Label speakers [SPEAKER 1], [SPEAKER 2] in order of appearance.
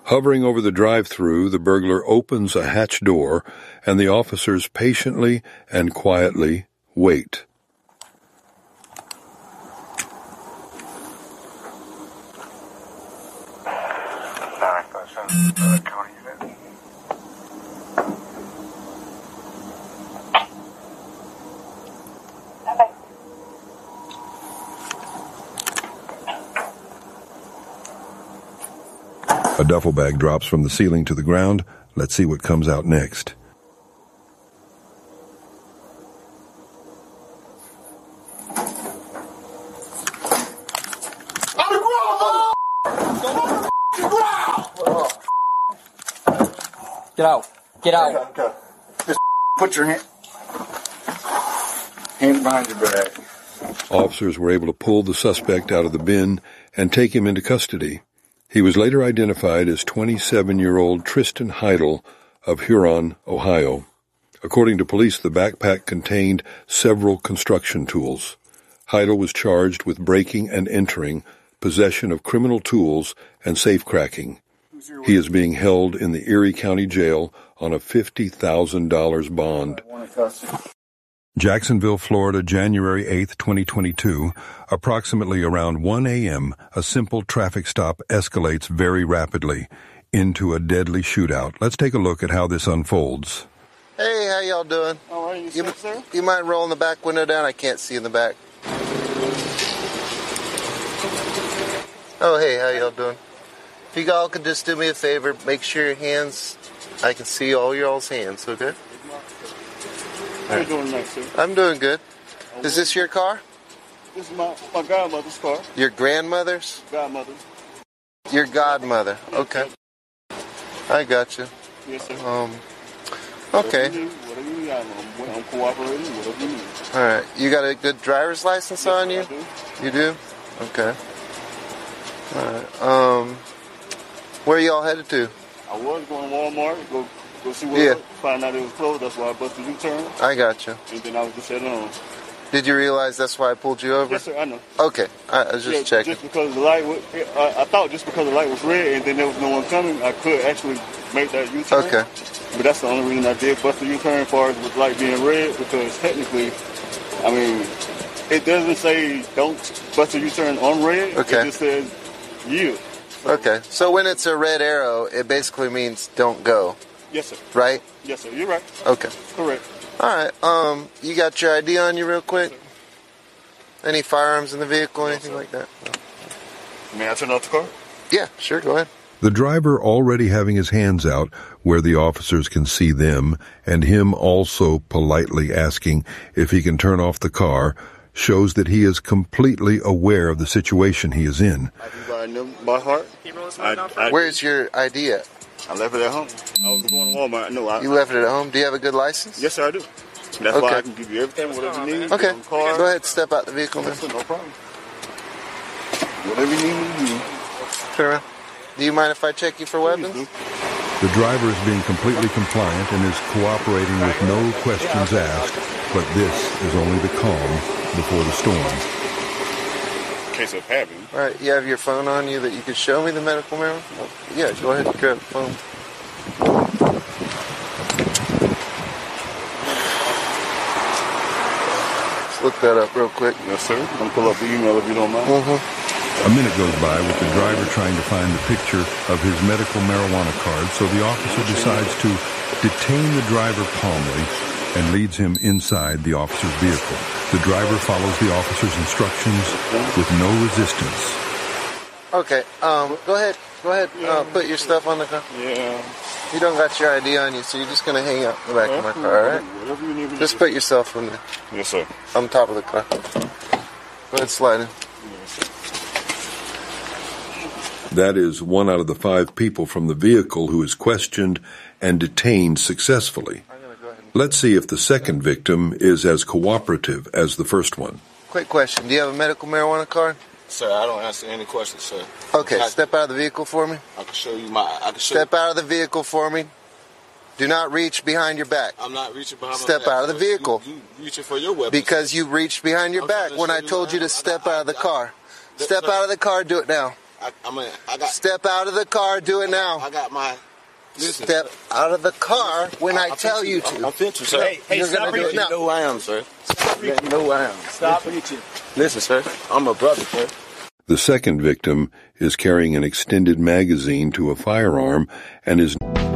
[SPEAKER 1] Hovering over the drive-thru, the burglar opens a hatch door, and the officers patiently and quietly wait. A duffel bag drops from the ceiling to the ground. Let's see what comes out next.
[SPEAKER 2] Get out. Get out.
[SPEAKER 3] Just put your hands behind your back.
[SPEAKER 1] Officers were able to pull the suspect out of the bin and take him into custody. He was later identified as 27-year-old Tristan Heidel of Huron, Ohio. According to police, the backpack contained several construction tools. Heidel was charged with breaking and entering, possession of criminal tools, and safecracking. He is being held in the Erie County Jail on a $50,000 bond. Jacksonville, Florida, January 8, 2022. Approximately around 1 a.m., a simple traffic stop escalates very rapidly into a deadly shootout. Let's take a look at how this unfolds.
[SPEAKER 4] Hey, how y'all doing?
[SPEAKER 3] How are you, sir?
[SPEAKER 4] You mind rolling the back window down? I can't see in the back. Oh, hey, how y'all doing? If you all could just do me a favor, make sure your hands, I can see all y'all's hands, okay?
[SPEAKER 3] How you doing tonight, sir?
[SPEAKER 4] I'm doing good. Is this your car?
[SPEAKER 3] This is my godmother's car.
[SPEAKER 4] Your grandmother's?
[SPEAKER 3] Godmother.
[SPEAKER 4] Your godmother. Okay. I got you.
[SPEAKER 3] Yes, sir.
[SPEAKER 4] Okay.
[SPEAKER 3] Whatever you need, I'm cooperating. Whatever you need.
[SPEAKER 4] All right. You got a good driver's license on you?
[SPEAKER 3] I do.
[SPEAKER 4] You do? Okay. All right. Where are y'all headed to?
[SPEAKER 3] I was going to Walmart, go see what find out it was closed. That's why I busted U-turn.
[SPEAKER 4] I got you.
[SPEAKER 3] And then I was just heading on.
[SPEAKER 4] Did you realize that's why I pulled you over?
[SPEAKER 3] Yes, sir, I know.
[SPEAKER 4] Okay, I was just checking.
[SPEAKER 3] Just because the light was, I thought just because the light was red and then there was no one coming, I could actually make that U-turn.
[SPEAKER 4] Okay.
[SPEAKER 3] But that's the only reason I did bust the U-turn as far as with light being red, because technically, I mean, it doesn't say don't bust a U-turn on red.
[SPEAKER 4] Okay.
[SPEAKER 3] It just says yield.
[SPEAKER 4] Okay, so when it's a red arrow, it basically means don't go.
[SPEAKER 3] Yes, sir.
[SPEAKER 4] Right?
[SPEAKER 3] Yes, sir. You're right.
[SPEAKER 4] Okay.
[SPEAKER 3] Correct.
[SPEAKER 4] All right. You got your ID on you real quick?
[SPEAKER 3] Yes,
[SPEAKER 4] any firearms in the vehicle, anything like that? No.
[SPEAKER 3] May I turn off the car?
[SPEAKER 4] Yeah, sure. Go ahead.
[SPEAKER 1] The driver already having his hands out where the officers can see them, and him also politely asking if he can turn off the car, shows that he is completely aware of the situation he is in.
[SPEAKER 3] I do by heart.
[SPEAKER 4] Where's your ID at?
[SPEAKER 3] I left it at home. I was going to Walmart. No,
[SPEAKER 4] you left it at home? Do you have a good license?
[SPEAKER 3] Yes, sir, I do. That's why I can give you everything, whatever you need.
[SPEAKER 4] Okay. Go ahead, step out the vehicle, man.
[SPEAKER 3] No problem. Whatever you need me to do.
[SPEAKER 4] Turn around. Do you mind if I check you for weapons?
[SPEAKER 1] The driver is being completely compliant and is cooperating with no questions asked, but this is only the calm before the storm.
[SPEAKER 3] In case of having.
[SPEAKER 4] All right, you have your phone on you that you could show me the medical marijuana? Yeah, go ahead and grab the phone. Let's look that up real quick.
[SPEAKER 3] Yes, sir. I'm going to pull up the email if you don't mind.
[SPEAKER 1] A minute goes by with the driver trying to find the picture of his medical marijuana card, so the officer decides to detain the driver calmly and leads him inside the officer's vehicle. The driver follows the officer's instructions with no resistance.
[SPEAKER 4] Okay, go ahead. Put your stuff on the car.
[SPEAKER 3] Yeah.
[SPEAKER 4] You don't got your ID on you, so you're just going to hang out in the back of my car, all right?
[SPEAKER 3] Whatever you need me to
[SPEAKER 4] Just
[SPEAKER 3] do.
[SPEAKER 4] put yourself in there.
[SPEAKER 3] Yes, sir.
[SPEAKER 4] On top of the car. Go ahead, slide in.
[SPEAKER 1] That is one out of the 5 people from the vehicle who is questioned and detained successfully. Let's see if the second victim is as cooperative as the first one.
[SPEAKER 4] Quick question. Do you have a medical marijuana card?
[SPEAKER 5] Sir, I don't answer any questions, sir.
[SPEAKER 4] Okay, step out of the vehicle for me.
[SPEAKER 5] I can show you my...
[SPEAKER 4] Step out of the vehicle for me. Do not reach behind your back.
[SPEAKER 5] I'm not reaching behind my back.
[SPEAKER 4] Step out of the vehicle.
[SPEAKER 5] You reaching for your weapon.
[SPEAKER 4] Because you reached behind your back when I told you to step out of the car. Step out of the car. Do it now.
[SPEAKER 5] I got.
[SPEAKER 4] Step out of the car. Do it
[SPEAKER 5] I
[SPEAKER 4] now.
[SPEAKER 5] got my. Listen,
[SPEAKER 4] Step out of the car when I tell you
[SPEAKER 5] I'm
[SPEAKER 4] to.
[SPEAKER 5] fit you, sir.
[SPEAKER 2] Hey,
[SPEAKER 4] You're
[SPEAKER 2] stop
[SPEAKER 4] gonna do it
[SPEAKER 2] preaching.
[SPEAKER 4] now.
[SPEAKER 5] You know who I am, sir. You know who I am.
[SPEAKER 2] Stop preaching.
[SPEAKER 5] Listen, sir. I'm a brother, sir.
[SPEAKER 1] The second victim is carrying an extended magazine to a firearm and is